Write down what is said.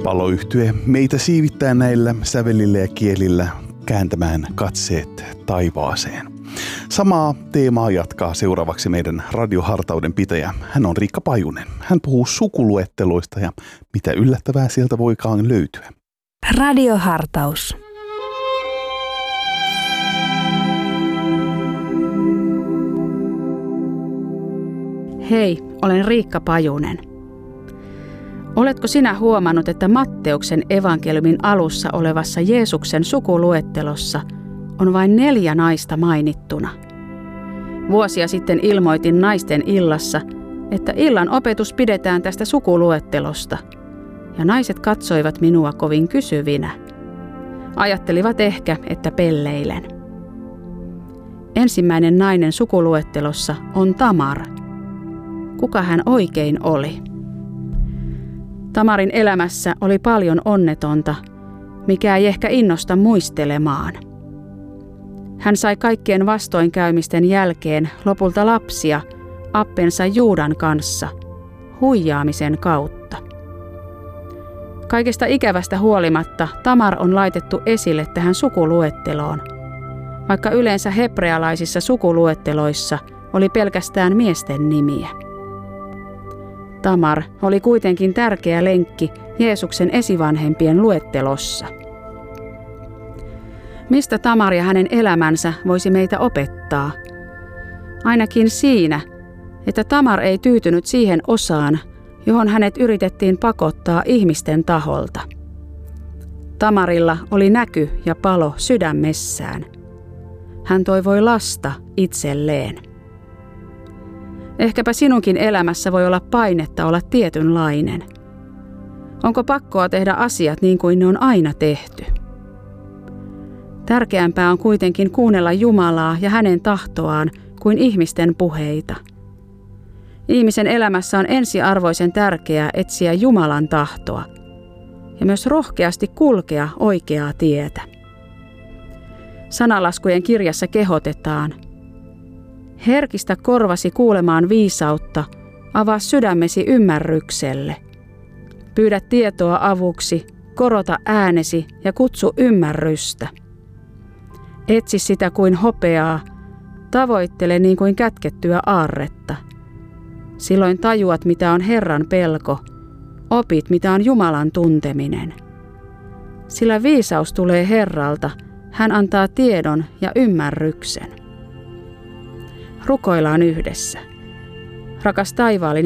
Paloyhtye meitä siivittää näillä sävelillä ja kielillä kääntämään katseet taivaaseen. Samaa teemaa jatkaa seuraavaksi meidän radiohartauden pitäjä. Hän on Riikka Pajunen. Hän puhuu sukuluetteloista ja mitä yllättävää sieltä voikaan löytyä. Radiohartaus. Hei, olen Riikka Pajunen. Oletko sinä huomannut, että Matteuksen evankeliumin alussa olevassa Jeesuksen sukuluettelossa on vain 4 naista mainittuna? Vuosia sitten ilmoitin naisten illassa, että illan opetus pidetään tästä sukuluettelosta, ja naiset katsoivat minua kovin kysyvinä. Ajattelivat ehkä, että pelleilen. Ensimmäinen nainen sukuluettelossa on Tamar. Kuka hän oikein oli? Tamarin elämässä oli paljon onnetonta, mikä ei ehkä innosta muistelemaan. Hän sai kaikkien vastoinkäymisten jälkeen lopulta lapsia appensa Juudan kanssa, huijaamisen kautta. Kaikesta ikävästä huolimatta Tamar on laitettu esille tähän sukuluetteloon, vaikka yleensä hebrealaisissa sukuluetteloissa oli pelkästään miesten nimiä. Tamar oli kuitenkin tärkeä lenkki Jeesuksen esivanhempien luettelossa. Mistä Tamar ja hänen elämänsä voisi meitä opettaa? Ainakin siinä, että Tamar ei tyytynyt siihen osaan, johon hänet yritettiin pakottaa ihmisten taholta. Tamarilla oli näky ja palo sydämessään. Hän toivoi lasta itselleen. Ehkäpä sinunkin elämässä voi olla painetta olla tietynlainen. Onko pakkoa tehdä asiat niin kuin ne on aina tehty? Tärkeämpää on kuitenkin kuunnella Jumalaa ja hänen tahtoaan kuin ihmisten puheita. Ihmisen elämässä on ensiarvoisen tärkeää etsiä Jumalan tahtoa ja myös rohkeasti kulkea oikeaa tietä. Sanalaskujen kirjassa kehotetaan: herkistä korvasi kuulemaan viisautta, avaa sydämesi ymmärrykselle. Pyydä tietoa avuksi, korota äänesi ja kutsu ymmärrystä. Etsi sitä kuin hopeaa, tavoittele niin kuin kätkettyä aarretta. Silloin tajuat, mitä on Herran pelko, opit, mitä on Jumalan tunteminen. Sillä viisaus tulee Herralta, hän antaa tiedon ja ymmärryksen. Rukoillaan yhdessä. Rakas taivaallinen